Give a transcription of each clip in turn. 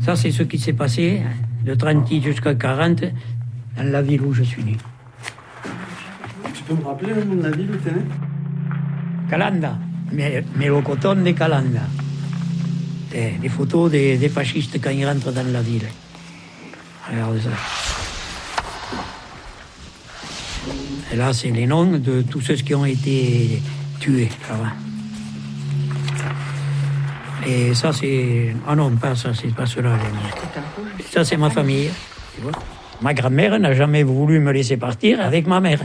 Ça, c'est ce qui s'est passé de 38 jusqu'à 40 dans la ville où je suis né. Tu peux me rappeler le nom de la ville où tu es né? Calanda, Melocotone de Calanda. Des photos des fascistes quand ils rentrent dans la ville. Regarde ça. Et là, c'est les noms de tous ceux qui ont été tués là-bas. Et ça, c'est... Ah non, pas ça, c'est pas cela. Ça, c'est ma famille. Tu vois. Ma grand-mère n'a jamais voulu me laisser partir avec ma mère.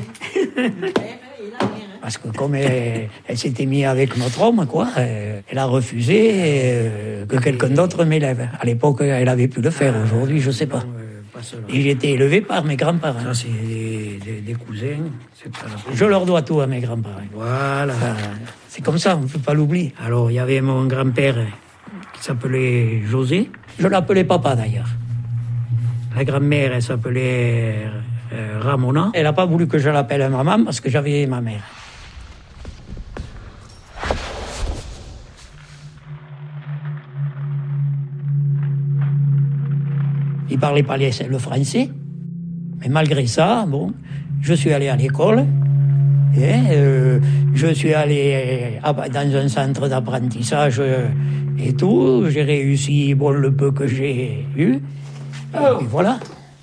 Parce que comme elle s'était mise avec notre homme, quoi, elle a refusé que quelqu'un d'autre m'élève. À l'époque, elle avait pu le faire. Aujourd'hui, je ne sais pas. Et j'ai été élevé par mes grands-parents. Ça, c'est des cousins. Je leur dois tout à mes grands-parents. Voilà. C'est comme ça, on ne peut pas l'oublier. Alors, il y avait mon grand-père qui s'appelait José. Je l'appelais papa, d'ailleurs. La grand-mère, elle s'appelait Ramona. Elle n'a pas voulu que je l'appelle maman parce que j'avais ma mère. Il ne parlait pas le français, mais malgré ça, bon, je suis allé à l'école, et, je suis allé dans un centre d'apprentissage et tout, j'ai réussi bon, le peu que j'ai eu, et puis voilà.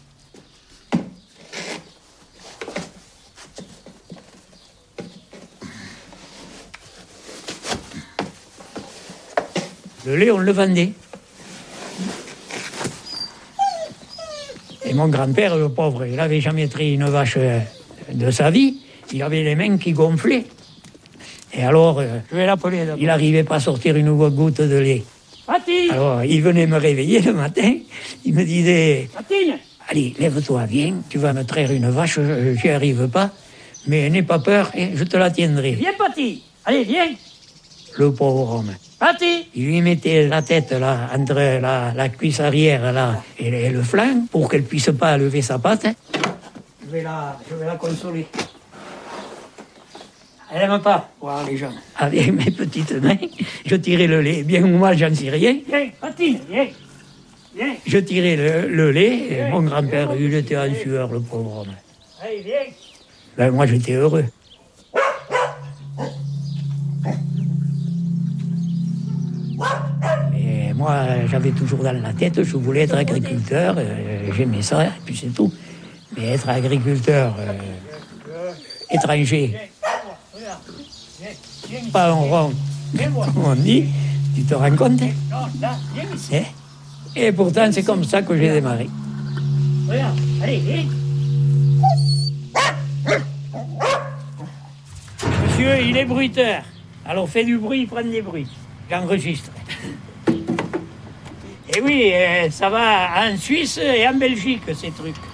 Le lait, on le vendait. Et mon grand-père, le pauvre, il n'avait jamais traité une vache de sa vie. Il avait les mains qui gonflaient. Et alors, je vais l'appeler. Il n'arrivait pas à sortir une goutte de lait. Pati! Alors, il venait me réveiller le matin. Il me disait, Patine, allez, lève-toi, viens. Tu vas me traire une vache, j'y arrive pas. Mais n'aie pas peur, je te la tiendrai. Viens, Pati! Allez, viens! Le pauvre homme. Pati! Il lui mettait la tête là, entre la cuisse arrière là, et le flanc pour qu'elle puisse pas lever sa patte. Je vais la consoler. Elle n'aime pas voir les gens. Avec mes petites mains, je tirais le lait. Bien ou mal, j'en sais rien. Viens, Patine, viens. Viens. Je tirais le lait, et mon grand-père, il était en sueur, le pauvre homme. Allez, viens. Ben, moi, j'étais heureux. Et moi, j'avais toujours dans la tête, je voulais être agriculteur, j'aimais ça, et puis c'est tout. Mais être agriculteur étranger, pas en rond, comme on dit, tu te rends compte? Et pourtant, c'est comme ça que j'ai démarré. Monsieur, il est bruiteur. Alors fais du bruit, prends des bruits. J'enregistre. Et oui, ça va en Suisse et en Belgique, ces trucs.